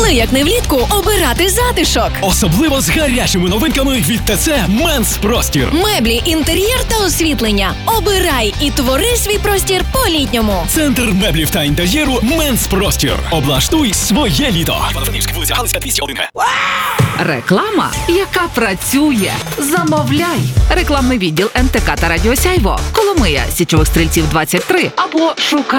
Коли, як не влітку, обирати затишок? Особливо з гарячими новинками від ТЦ «Менс Простір». Меблі, інтер'єр та освітлення. Обирай і твори свій простір по-літньому. Центр меблів та інтер'єру «Менс Простір». Облаштуй своє літо. Івано-Франківська, вулиця Галицька, 201 Г. Реклама, яка працює. Замовляй. Рекламний відділ НТК та Радіо Сяйво. Коломия, Січових Стрільців 23. Або шукай